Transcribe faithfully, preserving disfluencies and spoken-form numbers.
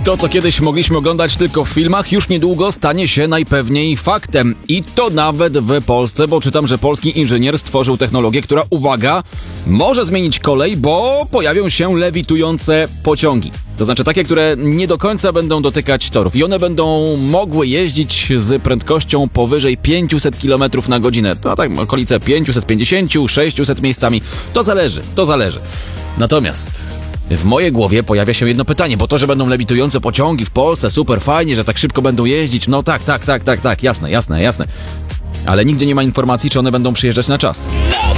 To, co kiedyś mogliśmy oglądać tylko w filmach, już niedługo stanie się najpewniej faktem. I to nawet w Polsce, bo czytam, że polski inżynier stworzył technologię, która, uwaga, może zmienić kolej, bo pojawią się lewitujące pociągi. To znaczy takie, które nie do końca będą dotykać torów i one będą mogły jeździć z prędkością powyżej pięćset kilometrów na godzinę. To tak, okolice pięćset pięćdziesiąt, sześćset miejscami. To zależy, to zależy. Natomiast w mojej głowie pojawia się jedno pytanie, bo to, że będą lewitujące pociągi w Polsce, super fajnie, że tak szybko będą jeździć, no tak, tak, tak, tak, tak, jasne, jasne, jasne. Ale nigdzie nie ma informacji, czy one będą przyjeżdżać na czas.